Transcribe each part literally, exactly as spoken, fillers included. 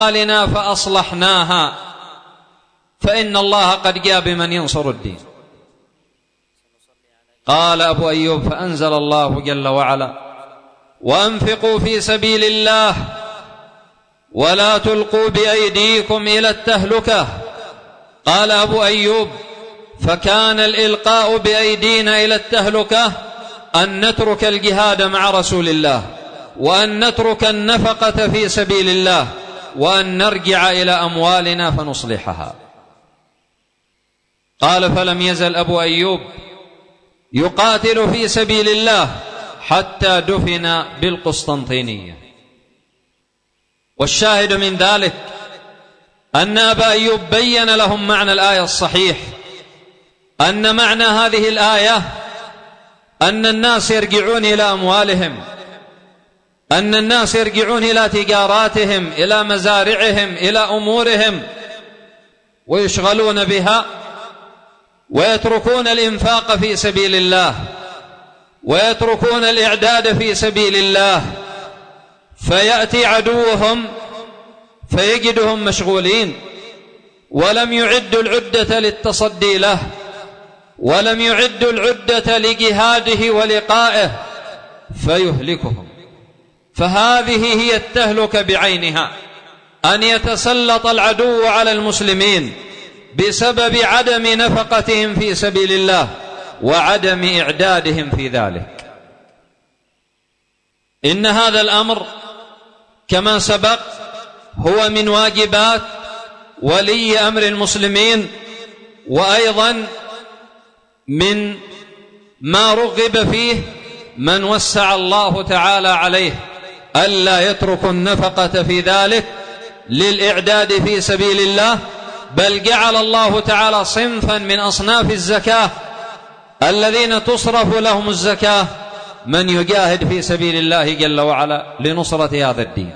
أموالنا فأصلحناها فإن الله قد جاء بمن ينصر الدين. قال أبو أيوب: فأنزل الله جل وعلا: وأنفقوا في سبيل الله ولا تلقوا بأيديكم إلى التهلكة. قال أبو أيوب: فكان الإلقاء بأيدينا إلى التهلكة أن نترك الجهاد مع رسول الله، وأن نترك النفقة في سبيل الله، وأن نرجع إلى أموالنا فنصلحها. قال: فلم يزل أبو أيوب يقاتل في سبيل الله حتى دفن بالقسطنطينية. والشاهد من ذلك أن أبا أيوب بين لهم معنى الآية الصحيح، أن معنى هذه الآية أن الناس يرجعون إلى أموالهم، أن الناس يرجعون إلى تجاراتهم، إلى مزارعهم، إلى أمورهم، ويشغلون بها، ويتركون الإنفاق في سبيل الله، ويتركون الإعداد في سبيل الله. فيأتي عدوهم فيجدهم مشغولين، ولم يعدوا العدة للتصدي له، ولم يعدوا العدة لجهاده ولقائه، فيهلكهم. فهذه هي التهلكة بعينها، أن يتسلط العدو على المسلمين بسبب عدم نفقتهم في سبيل الله وعدم إعدادهم في ذلك. إن هذا الأمر كما سبق هو من واجبات ولي أمر المسلمين، وأيضا من ما رغب فيه من وسع الله تعالى عليه ألا يترك النفقة في ذلك للإعداد في سبيل الله، بل جعل الله تعالى صنفا من أصناف الزكاة الذين تصرف لهم الزكاة من يجاهد في سبيل الله جل وعلا لنصرة هذا الدين.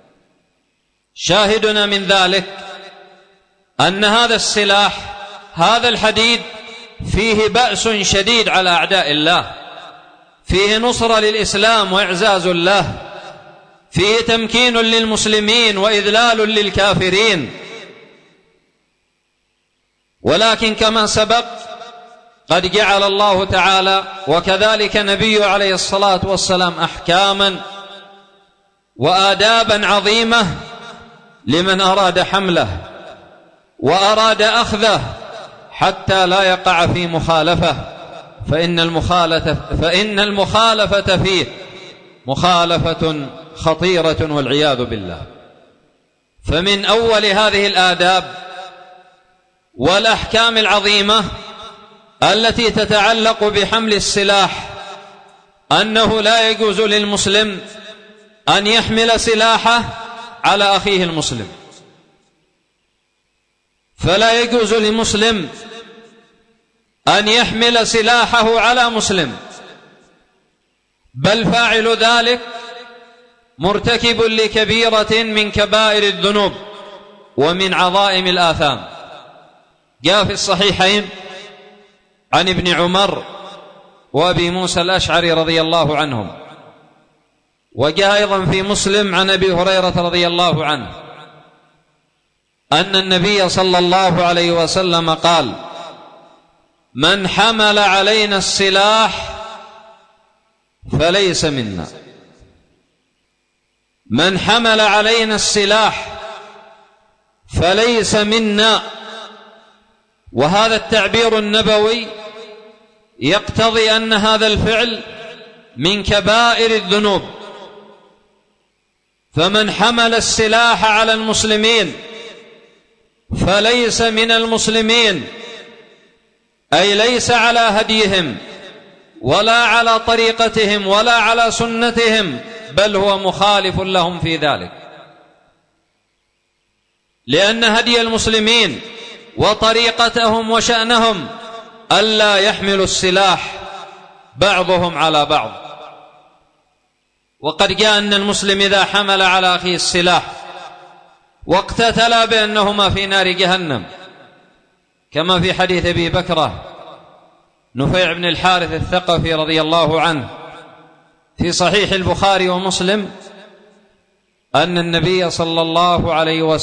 شاهدنا من ذلك أن هذا السلاح، هذا الحديد، فيه بأس شديد على أعداء الله، فيه نصرة للإسلام وإعزاز له، فيه تمكين للمسلمين وإذلال للكافرين. ولكن كما سبق قد جعل الله تعالى وكذلك نبيه عليه الصلاة والسلام أحكاما وآدابا عظيمة لمن أراد حمله وأراد أخذه حتى لا يقع في مخالفة، فإن المخالفة, فإن المخالفة فيه مخالفة خطيرة والعياذ بالله. فمن أول هذه الآداب والأحكام العظيمة التي تتعلق بحمل السلاح أنه لا يجوز للمسلم أن يحمل سلاحه على أخيه المسلم، فلا يجوز للمسلم أن يحمل سلاحه على مسلم، بل فاعل ذلك مرتكب لكبيرة من كبائر الذنوب ومن عظائم الآثام. جاء في الصحيحين عن ابن عمر وأبي موسى الأشعري رضي الله عنهم، وجاء أيضا في مسلم عن أبي هريرة رضي الله عنه أن النبي صلى الله عليه وسلم قال: من حمل علينا السلاح فليس منا. من حمل علينا السلاح فليس منا. وهذا التعبير النبوي يقتضي أن هذا الفعل من كبائر الذنوب، فمن حمل السلاح على المسلمين فليس من المسلمين، أي ليس على هديهم ولا على طريقتهم ولا على سنتهم، بل هو مخالف لهم في ذلك، لأن هدي المسلمين وطريقتهم وشأنهم ألا يحملوا السلاح بعضهم على بعض. وقد جاء أن المسلم إذا حمل على أخيه السلاح واقتتلا بأنهما في نار جهنم، كما في حديث أبي بكرة نفيع بن الحارث الثقفي رضي الله عنه في صحيح البخاري ومسلم، أن النبي صلى الله عليه وسلم